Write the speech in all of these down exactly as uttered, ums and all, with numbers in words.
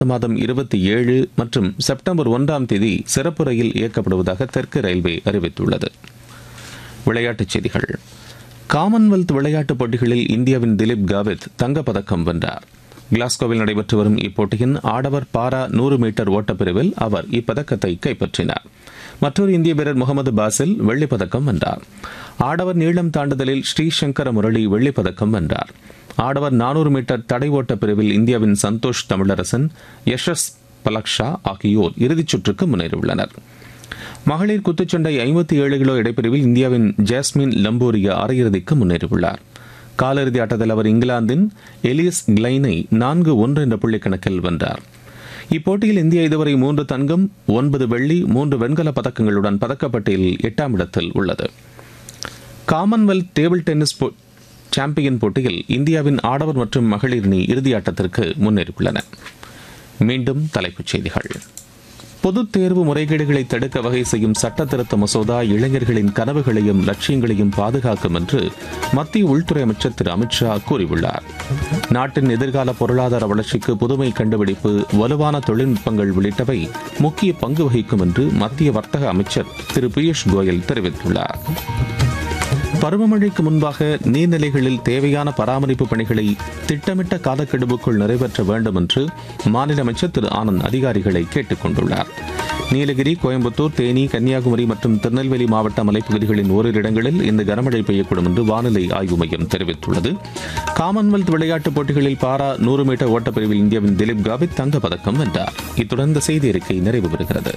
மாதம் இருபத்தி ஏழு மற்றும் செப்டம்பர் ஒன்றாம் தேதி சிறப்பு ரயில் இயக்கப்படுவதாக தெற்கு ரயில்வே அறிவித்துள்ளது. விளையாட்டுச் செய்திகள். காமன்வெல்த் விளையாட்டுப் போட்டிகளில் இந்தியாவின் திலீப் காவித் தங்கப்பதக்கம் வென்றார். கிளாஸ்கோவில் நடைபெற்று வரும் இப்போட்டியின் ஆடவர் பாரா நூறு மீட்டர் ஓட்டப்பிரிவில் அவர் இப்பதக்கத்தை கைப்பற்றினார். மற்றொரு இந்திய வீரர் முகமது பாசில் வெள்ளிப்பதக்கம் வென்றார். ஆடவர் நீளம் தாண்டுதலில் ஸ்ரீசங்கர முரளி வெள்ளிப்பதக்கம் வென்றார். ஆடவர் நானூறு மீட்டர் தடை ஓட்ட பிரிவில் இந்தியாவின் சந்தோஷ் தமிழரசன், யஷஸ் பலக்ஷா ஆகியோர் இறுதிச் சுற்றுக்கு முன்னேறியுள்ளனர். மகளிர் குத்துச்சண்டை ஐம்பத்தி ஏழு கிலோ இடைப்பிரிவில் இந்தியாவின் ஜாஸ்மின் லம்போரியா அரையிறுதிக்கு முன்னேறியுள்ளார். காலிறுதி ஆட்டத்தில் அவர் இங்கிலாந்தின் எலியஸ் கிளைனை நான்கு ஒன்று என்ற புள்ளி கணக்கில் வென்றார். இப்போட்டியில் இந்தியா இதுவரை மூன்று தங்கம், ஒன்பது வெள்ளி, மூன்று வெண்கல பதக்கங்களுடன் பதக்கப்பட்டியலில் எட்டாம் இடத்தில் உள்ளது. காமன்வெல்த் டேபிள் டென்னிஸ் சாம்பியன் போட்டியில் இந்தியாவின் ஆடவர் மற்றும் மகளிர் அணி இறுதியாட்டத்திற்கு முன்னேறியுள்ளன. மீண்டும் தலைப்புச் செய்திகள். பொதுத் தேர்வு முறைகேடுகளை தடுக்க வகை செய்யும் சட்ட திருத்த மசோதா இளைஞர்களின் கனவுகளையும் லட்சியங்களையும் பாதுகாக்கும் என்று மத்திய உள்துறை அமைச்சர் திரு அமித்ஷா கூறியுள்ளார். நாட்டின் எதிர்கால பொருளாதார வளர்ச்சிக்கு புதுமை கண்டுபிடிப்பு, வலுவான தொழில்நுட்பங்கள் உள்ளிட்டவை முக்கிய பங்கு வகிக்கும் என்று மத்திய வர்த்தக அமைச்சர் திரு பியூஷ் கோயல் தெரிவித்துள்ளார். பருவமழைக்கு முன்பாக நீர்நிலைகளில் தேவையான பராமரிப்பு பணிகளை திட்டமிட்ட காலக்கெடுவுக்குள் நிறைவேற்ற வேண்டும் என்று மாநில அமைச்சர் திரு ஆனந்த் அதிகாரிகளை கேட்டுக் கொண்டுள்ளார். நீலகிரி, கோயம்புத்தூர், தேனி, கன்னியாகுமரி மற்றும் திருநெல்வேலி மாவட்ட மலைப்பகுதிகளின் ஓரிரு இடங்களில் இந்த கனமழை பெய்யக்கூடும் என்று வானிலை ஆய்வு மையம் தெரிவித்துள்ளது. காமன்வெல்த் விளையாட்டுப் போட்டிகளில் பாரா நூறு மீட்டர் ஓட்டப்பிரிவில் இந்தியாவின் திலீப் காவித் தங்கப்பதக்கம் வென்றார். இத்துடன் இந்த செய்தி அறிக்கை நிறைவு பெறுகிறது.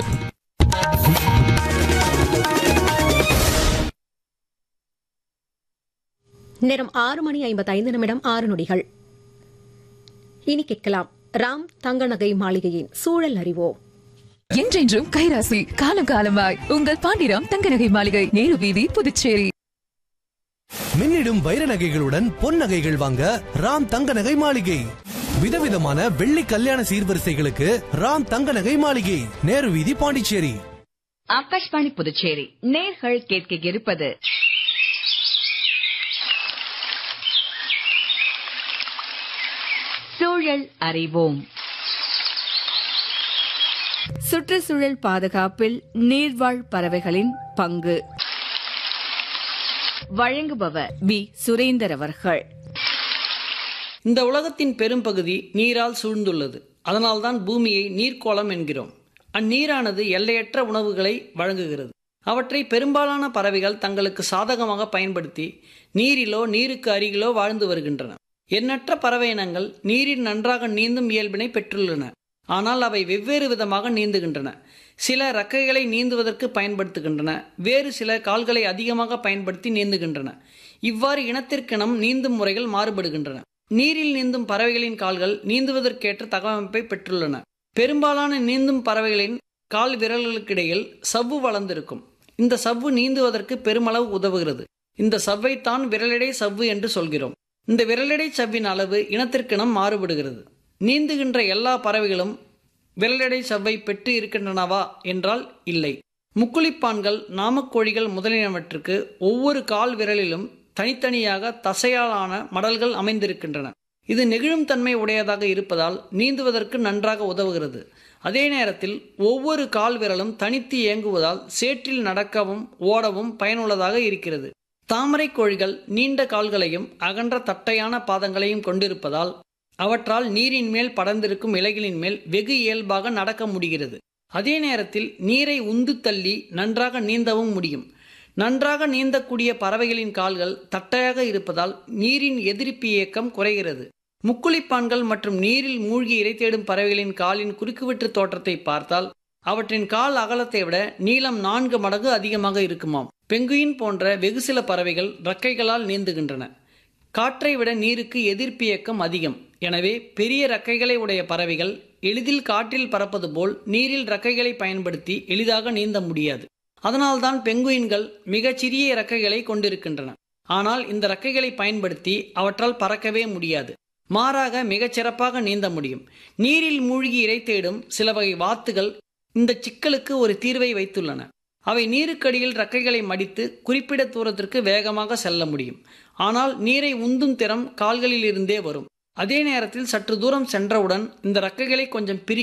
நேரம் ஆறு மணி ஐம்பத்தி ஐந்து நிமிடம் ஆறு நொடிகள். இனி கேட்கலாம் ராம் தங்க நகை மாளிகையின் சூழல் அறிவோம். என்றென்றும் கைராசி, காலம் காலமாய் உங்கள் பாண்டிராம் தங்க நகை மாளிகை, நேரு வீதி, புதுச்சேரி. மின்னிடும் வைர நகைகளுடன் பொன் நகைகள் வாங்க ராம் தங்க நகை மாளிகை. விதவிதமான வெள்ளி கல்யாண சீர்வரிசைகளுக்கு ராம் தங்க நகை மாளிகை, நேரு வீதி, பாண்டிச்சேரி. ஆகாஷ்வாணி புதுச்சேரி நேர்கள் கேட்க இருப்பது சூழல் அறிவோம். சுற்றுச்சூழல் பாதுகாப்பில் நீர்வாழ் பறவைகளின் பங்கு. வழங்குபவர் வி சுரேந்தர் அவர்கள். இந்த உலகத்தின் பெரும்பகுதி நீரால் சூழ்ந்துள்ளது. அதனால்தான் பூமியை நீர்க்கோளம் என்கிறோம். அந்நீரானது எல்லையற்ற உணவுகளை வழங்குகிறது. அவற்றை பெரும்பாலான பறவைகள் தங்களுக்கு சாதகமாக பயன்படுத்தி நீரிலோ நீருக்கு அருகிலோ வாழ்ந்து வருகின்றன. எண்ணற்ற பறவை இனங்கள் நீரில் நன்றாக நீந்தும் இயல்பினை பெற்றுள்ளன. ஆனால் அவை வெவ்வேறு விதமாக நீந்துகின்றன. சில இறக்கைகளை நீந்துவதற்கு பயன்படுத்துகின்றன, வேறு சில கால்களை அதிகமாக பயன்படுத்தி நீந்துகின்றன. இவ்வாறு இனத்திற்கினம் நீந்தும் முறைகள் மாறுபடுகின்றன. நீரில் நீந்தும் பறவைகளின் கால்கள் நீந்துவதற்கேற்ற தகவமைப்பை பெற்றுள்ளன. பெரும்பாலான நீந்தும் பறவைகளின் கால் விரல்களுக்கிடையில் சவ்வு வளர்ந்திருக்கும். இந்த சவ்வு நீந்துவதற்கு பெருமளவு உதவுகிறது. இந்த சவ்வைத்தான் விரலடை சவ்வு என்று சொல்கிறோம். இந்த விரலடை சவ்வின் அளவு இனத்திற்கினம் மாறுபடுகிறது. நீந்துகின்ற எல்லா பறவைகளும் விரலடை சவ்வை பெற்று இருக்கின்றனவா என்றால் இல்லை. முக்குளிப்பான்கள், நாமக்கோழிகள் முதலியனவற்றுக்கு ஒவ்வொரு கால் விரலிலும் தனித்தனியாக தசையாலான மடல்கள் அமைந்திருக்கின்றன. இது நெகிழும் தன்மை உடையதாக இருப்பதால் நீந்துவதற்கு நன்றாக உதவுகிறது. அதே நேரத்தில் ஒவ்வொரு கால் விரலும் தனித்து இயங்குவதால் சேற்றில் நடக்கவும் ஓடவும் பயனுள்ளதாக இருக்கிறது. தாமரை கோழிகள் நீண்ட கால்களையும் அகன்ற தட்டையான பாதங்களையும் கொண்டிருப்பதால் அவற்றால் நீரின் மேல் படர்ந்திருக்கும் இலைகளின் மேல் வெகு இயல்பாக நடக்க முடிகிறது. அதே நேரத்தில் நீரை உந்து தள்ளி நன்றாக நீந்தவும் முடியும். நன்றாக நீந்தக்கூடிய பறவைகளின் கால்கள் தட்டையாக இருப்பதால் நீரின் எதிர்ப்பு இயக்கம் குறைகிறது. முக்குளிப்பான்கள் மற்றும் நீரில் மூழ்கி இரை தேடும் பறவைகளின் காலின் குறுக்குவெட்டு தோற்றத்தை பார்த்தால் அவற்றின் கால் அகலத்தை விட நீளம் நான்கு மடங்கு அதிகமாக இருக்குமாம். பெங்குயின் போன்ற வெகு சில பறவைகள் இறக்கைகளால் நீந்துகின்றன. காற்றை விட நீருக்கு எதிர்ப்பு இயக்கம் அதிகம். எனவே பெரிய இறக்கைகளை உடைய பறவைகள் எளிதில் காற்றில் பறப்பது போல் நீரில் இறக்கைகளை பயன்படுத்தி எளிதாக நீந்த முடியாது. அதனால்தான் பெங்குயின்கள் மிகச்சிறிய இறக்கைகளை கொண்டிருக்கின்றன. ஆனால் இந்த இறக்கைகளை பயன்படுத்தி அவற்றால் பறக்கவே முடியாது. மாறாக மிகச் சிறப்பாக நீந்த முடியும். நீரில் மூழ்கி இரை தேடும் சில வகை வாத்துகள் இந்த சிக்கலுக்கு ஒரு தீர்வை வைத்துள்ளன. அவை நீருக்கடியில் இறக்கைகளை மடித்து குறிப்பிட்ட தூரத்திற்கு வேகமாக செல்ல முடியும். ஆனால் நீரை உந்தும் திறம் கால்களில் இருந்தே வரும். அதே நேரத்தில் சற்று தூரம் சென்றவுடன் இந்த இறக்கைகளை கொஞ்சம் பிரி